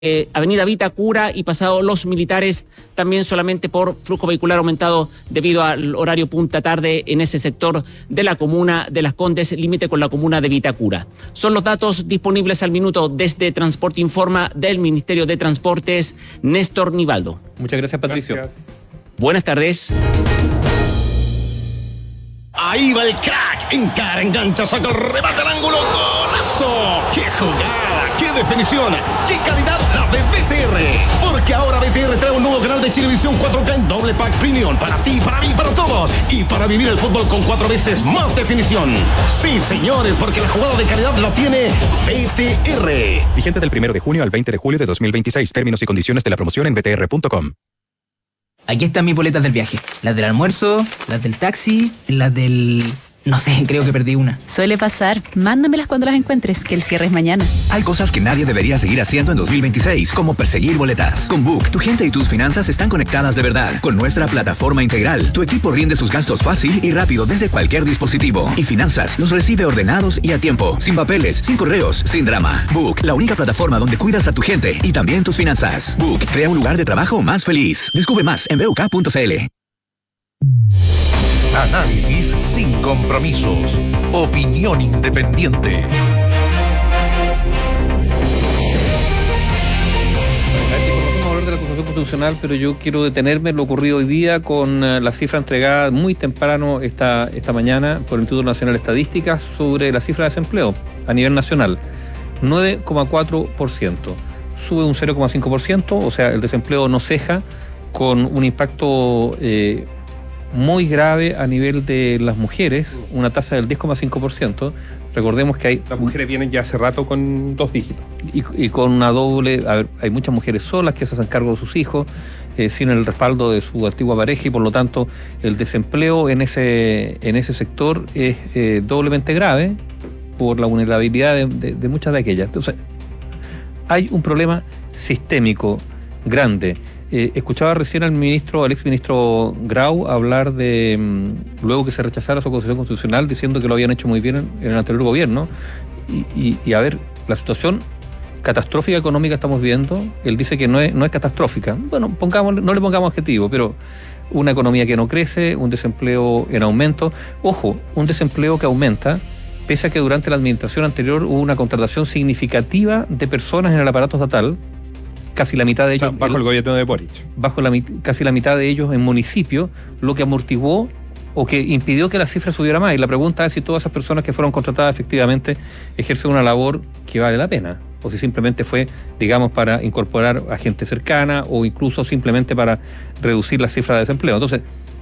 Avenida Vitacura y pasado Los Militares, también solamente por flujo vehicular aumentado debido al horario punta tarde en ese sector de la comuna de Las Condes, límite con la comuna de Vitacura. Son los datos disponibles al minuto desde Transporte Informa del Ministerio de Transportes, Néstor Nivaldo. Muchas gracias, Patricio. Gracias. Buenas tardes. Ahí va el crack, encara, engancha, saca el remate al ángulo, ¡golazo! ¡Qué jugada! ¡Qué definición! ¡Qué calidad la de BTR! Porque ahora BTR trae un nuevo canal de Chilevisión 4K en doble pack premium para ti, para mí, para todos, y para vivir el fútbol con 4 veces más definición. Sí, señores, porque la jugada de calidad la tiene BTR. Vigente del 1 de junio al 20 de julio de 2026. Términos y condiciones de la promoción en btr.com. Aquí están mis boletas del viaje. Las del almuerzo, las del taxi, las del... No sé, creo que perdí una. Suele pasar. Mándamelas cuando las encuentres, que el cierre es mañana. Hay cosas que nadie debería seguir haciendo en 2026, como perseguir boletas. Con Book, tu gente y tus finanzas están conectadas de verdad. Con nuestra plataforma integral, tu equipo rinde sus gastos fácil y rápido desde cualquier dispositivo. Y Finanzas los recibe ordenados y a tiempo, sin papeles, sin correos, sin drama. Book, la única plataforma donde cuidas a tu gente y también tus finanzas. Book, crea un lugar de trabajo más feliz. Descubre más en buk.cl. Análisis sin compromisos. Opinión independiente. Vamos a hablar de la acusación constitucional, pero yo quiero detenerme en lo ocurrido hoy día con la cifra entregada muy temprano esta mañana por el Instituto Nacional de Estadísticas sobre la cifra de desempleo a nivel nacional. 9,4%. Sube un 0,5%, o sea, el desempleo no ceja, con un impacto muy grave a nivel de las mujeres, una tasa del 10,5%. Recordemos que las mujeres vienen ya hace rato con 2 dígitos. Y con una doble... A ver, hay muchas mujeres solas que se hacen cargo de sus hijos, sin el respaldo de su antigua pareja, y por lo tanto el desempleo en ese sector es doblemente grave por la vulnerabilidad de muchas de aquellas. Entonces, hay un problema sistémico grande. Escuchaba recién al exministro Grau hablar de, luego que se rechazara su acusación constitucional, diciendo que lo habían hecho muy bien en el anterior gobierno. Y a ver, la situación catastrófica económica estamos viendo, él dice que no es catastrófica. Bueno, no le pongamos adjetivo, pero una economía que no crece, un desempleo en aumento. Ojo, un desempleo que aumenta, pese a que durante la administración anterior hubo una contratación significativa de personas en el aparato estatal, casi la mitad de ellos... Bajo el gobierno de Boric. Casi la mitad de ellos en municipios, lo que amortiguó o que impidió que la cifra subiera más. Y la pregunta es si todas esas personas que fueron contratadas efectivamente ejercen una labor que vale la pena, o si simplemente fue, digamos, para incorporar a gente cercana o incluso simplemente para reducir la cifra de desempleo. Entonces,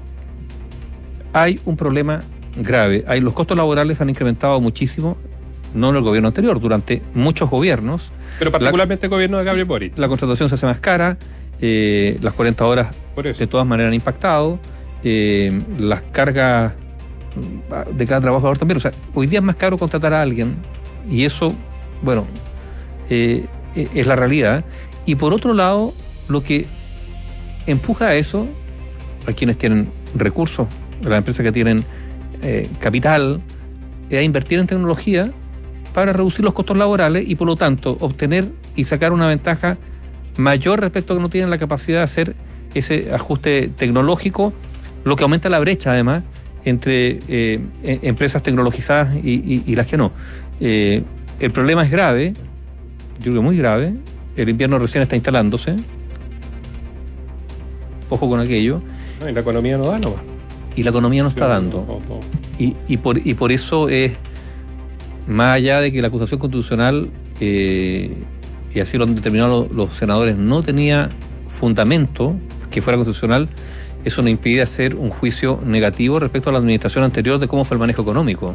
hay un problema grave. Los costos laborales han incrementado muchísimo, no en el gobierno anterior, durante muchos gobiernos. Pero particularmente el gobierno de Gabriel Boric. La contratación se hace más cara, las 40 horas de todas maneras han impactado, las cargas de cada trabajador también. O sea, hoy día es más caro contratar a alguien, y eso, bueno, es la realidad. Y por otro lado, lo que empuja a eso, a quienes tienen recursos, a las empresas que tienen capital, es a invertir en tecnología para reducir los costos laborales y por lo tanto obtener y sacar una ventaja mayor respecto a que no tienen la capacidad de hacer ese ajuste tecnológico, lo que aumenta la brecha además entre empresas tecnologizadas y las que no. El problema es grave, yo creo que muy grave. El invierno recién está instalándose. Ojo con aquello. No, y la economía no da nomás. Y la economía no está dando. Y por eso es, más allá de que la acusación constitucional, y así lo han determinado los senadores, no tenía fundamento que fuera constitucional, eso no impide hacer un juicio negativo respecto a la administración anterior de cómo fue el manejo económico.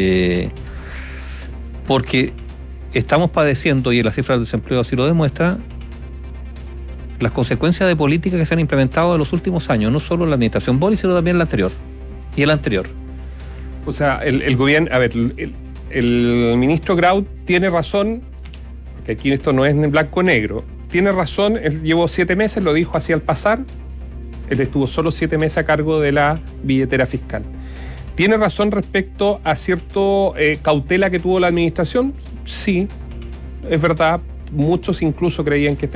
Porque estamos padeciendo, y la cifra del desempleo así lo demuestra, las consecuencias de políticas que se han implementado en los últimos años, no solo en la administración Boric, sino también en la anterior y el anterior. O sea, el gobierno, a ver, el ministro Grau tiene razón, que aquí esto no es en blanco o negro, tiene razón, él llevó 7 meses, lo dijo así al pasar, él estuvo solo 7 meses a cargo de la billetera fiscal. ¿Tiene razón respecto a cierto cautela que tuvo la administración? Sí, es verdad, muchos incluso creían que este